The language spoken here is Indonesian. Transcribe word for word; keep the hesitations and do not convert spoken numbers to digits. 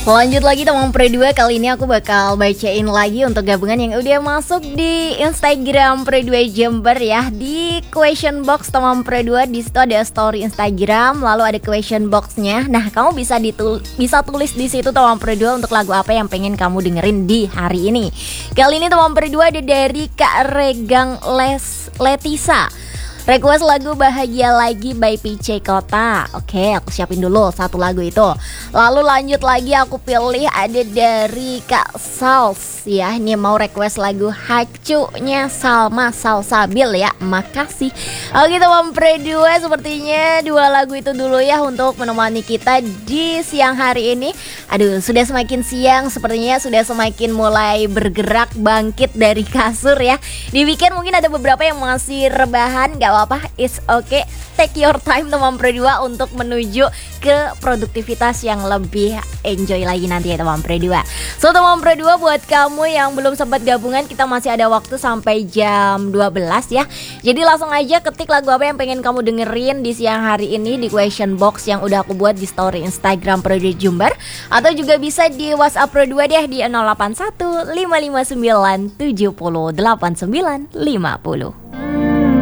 Lanjut lagi teman Pro dua, kali ini aku bakal bacain lagi untuk gabungan yang udah masuk di Instagram Pro dua Jember ya. Di question box teman Pro dua, di situ ada story Instagram, lalu ada question boxnya. Nah, kamu bisa ditul bisa tulis di situ teman Pro dua untuk lagu apa yang pengen kamu dengerin di hari ini. Kali ini teman Pro dua ada dari Kak Regang Les Letisa. Request lagu Bahagia Lagi by P C Kota. Oke, aku siapin dulu satu lagu itu. Lalu lanjut lagi, aku pilih ada dari Kak Sals ya. Ini mau request lagu Hacunya Salma Salsabil ya. Makasih. Oke teman Pro dua, sepertinya dua lagu itu dulu ya untuk menemani kita di siang hari ini. Aduh, sudah semakin siang, sepertinya sudah semakin mulai bergerak bangkit dari kasur ya. Di weekend mungkin ada beberapa yang masih rebahan, gak apa-apa, it's okay. Take your time teman Pro dua untuk menuju ke produktivitas yang lebih enjoy lagi nanti ya teman Pro dua. So teman Pro dua, buat kamu yang belum sempat gabungan, kita masih ada waktu sampai jam dua belas ya. Jadi langsung aja ketik lagu apa yang pengen kamu dengerin di siang hari ini di question box yang udah aku buat di story Instagram Pro dua Jember. Atau juga bisa di WhatsApp Pro dua deh di nol delapan satu lima lima sembilan tujuh nol delapan sembilan lima nol.